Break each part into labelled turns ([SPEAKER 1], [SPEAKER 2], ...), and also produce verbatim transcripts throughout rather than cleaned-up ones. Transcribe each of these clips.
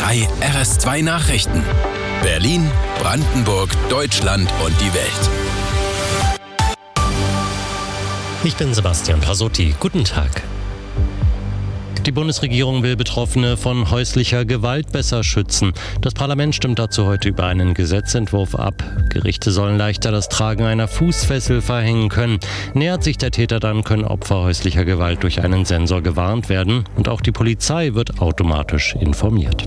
[SPEAKER 1] drei R S zwei Nachrichten. Berlin, Brandenburg, Deutschland und die Welt.
[SPEAKER 2] Ich bin Sebastian Pasotti. Guten Tag. Die Bundesregierung will Betroffene von häuslicher Gewalt besser schützen. Das Parlament stimmt dazu heute über einen Gesetzentwurf ab. Gerichte sollen leichter das Tragen einer Fußfessel verhängen können. Nähert sich der Täter dann, können Opfer häuslicher Gewalt durch einen Sensor gewarnt werden. Und auch die Polizei wird automatisch informiert.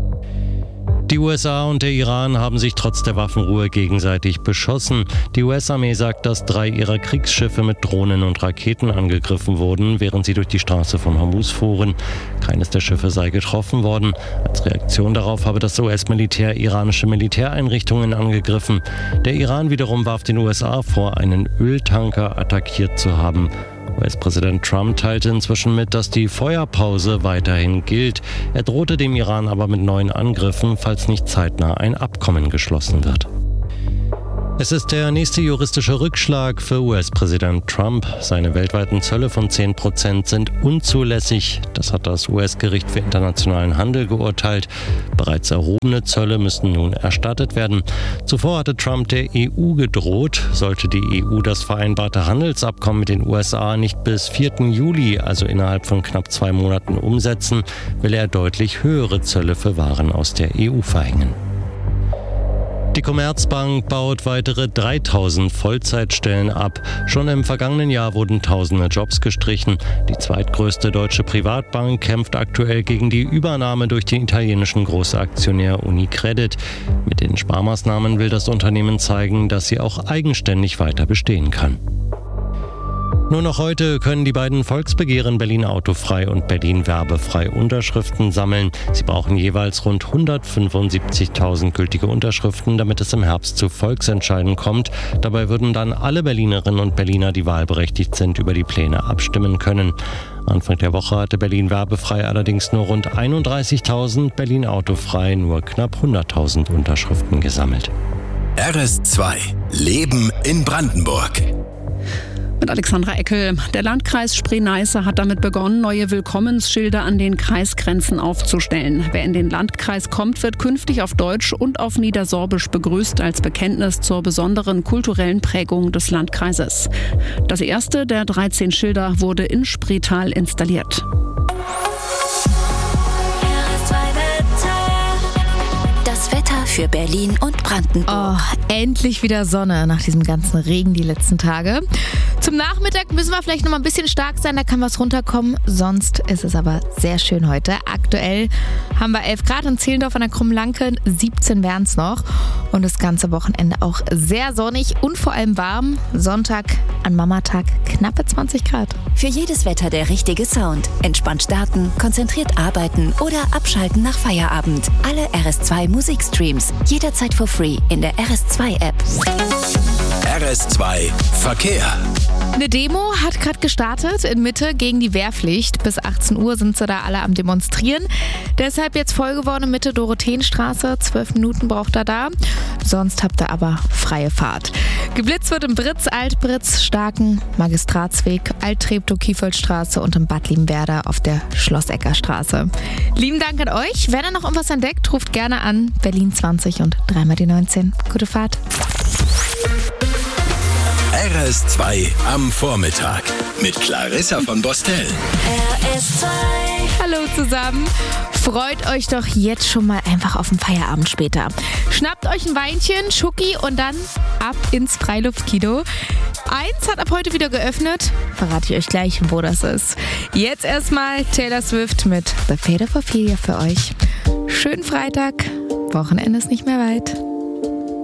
[SPEAKER 2] Die U S A und der Iran haben sich trotz der Waffenruhe gegenseitig beschossen. Die U S-Armee sagt, dass drei ihrer Kriegsschiffe mit Drohnen und Raketen angegriffen wurden, während sie durch die Straße von Hormuz fuhren. Keines der Schiffe sei getroffen worden. Als Reaktion darauf habe das U S-Militär iranische Militäreinrichtungen angegriffen. Der Iran wiederum warf den U S A vor, einen Öltanker attackiert zu haben. U S-Präsident Trump teilte inzwischen mit, dass die Feuerpause weiterhin gilt. Er drohte dem Iran aber mit neuen Angriffen, falls nicht zeitnah ein Abkommen geschlossen wird. Es ist der nächste juristische Rückschlag für U S-Präsident Trump. Seine weltweiten Zölle von zehn Prozent sind unzulässig. Das hat das U S-Gericht für internationalen Handel geurteilt. Bereits erhobene Zölle müssen nun erstattet werden. Zuvor hatte Trump der E U gedroht. Sollte die E U das vereinbarte Handelsabkommen mit den U S A nicht bis vierten Juli, also innerhalb von knapp zwei Monaten, umsetzen, will er deutlich höhere Zölle für Waren aus der E U verhängen. Die Commerzbank baut weitere dreitausend Vollzeitstellen ab. Schon im vergangenen Jahr wurden tausende Jobs gestrichen. Die zweitgrößte deutsche Privatbank kämpft aktuell gegen die Übernahme durch den italienischen Großaktionär UniCredit. Mit den Sparmaßnahmen will das Unternehmen zeigen, dass sie auch eigenständig weiter bestehen kann. Nur noch heute können die beiden Volksbegehren Berlin autofrei und Berlin werbefrei Unterschriften sammeln. Sie brauchen jeweils rund hundertfünfundsiebzigtausend gültige Unterschriften, damit es im Herbst zu Volksentscheiden kommt. Dabei würden dann alle Berlinerinnen und Berliner, die wahlberechtigt sind, über die Pläne abstimmen können. Anfang der Woche hatte Berlin werbefrei allerdings nur rund einunddreißigtausend, Berlin autofrei nur knapp hunderttausend Unterschriften gesammelt.
[SPEAKER 1] R S zwei Leben in Brandenburg.
[SPEAKER 3] Mit Alexandra Eckel. Der Landkreis Spree-Neiße hat damit begonnen, neue Willkommensschilder an den Kreisgrenzen aufzustellen. Wer in den Landkreis kommt, wird künftig auf Deutsch und auf Niedersorbisch begrüßt, als Bekenntnis zur besonderen kulturellen Prägung des Landkreises. Das erste der dreizehn Schilder wurde in Spreetal installiert.
[SPEAKER 4] Für Berlin und Brandenburg.
[SPEAKER 5] Oh, endlich wieder Sonne nach diesem ganzen Regen die letzten Tage. Zum Nachmittag müssen wir vielleicht noch mal ein bisschen stark sein, da kann was runterkommen. Sonst ist es aber sehr schön heute. Aktuell haben wir elf Grad in Zehlendorf an der Krumlanke, siebzehn wären es noch. Und das ganze Wochenende auch sehr sonnig und vor allem warm. Sonntag an Mamatag knappe zwanzig Grad.
[SPEAKER 4] Für jedes Wetter der richtige Sound. Entspannt starten, konzentriert arbeiten oder abschalten nach Feierabend. Alle R S zwei Musikstreams jederzeit for free in der R S zwei App.
[SPEAKER 1] R S zwei Verkehr.
[SPEAKER 5] Eine Demo hat gerade gestartet in Mitte gegen die Wehrpflicht. Bis achtzehn Uhr sind sie da alle am Demonstrieren. Deshalb jetzt voll geworden in Mitte Dorotheenstraße. Zwölf Minuten braucht er da. Sonst habt ihr aber freie Fahrt. Geblitzt wird im Britz, Altbritz, Starken, Magistratsweg, Alt-Treptow-Kiefoldstraße und im Bad Liebenwerda auf der Schlosseckerstraße. Lieben Dank an euch. Wenn ihr noch irgendwas entdeckt, ruft gerne an. Berlin zwanzig und dreimal die neunzehn. Gute Fahrt.
[SPEAKER 1] R S zwei am Vormittag mit Clarissa von Bostel.
[SPEAKER 4] R S zwei.
[SPEAKER 5] Hallo zusammen. Freut euch doch jetzt schon mal einfach auf den Feierabend später. Schnappt euch ein Weinchen, Schoki und dann ab ins Freiluftkino. Eins hat ab heute wieder geöffnet. Verrate ich euch gleich, wo das ist. Jetzt erstmal Taylor Swift mit The Fate of Ophelia für euch. Schönen Freitag. Wochenende ist nicht mehr weit.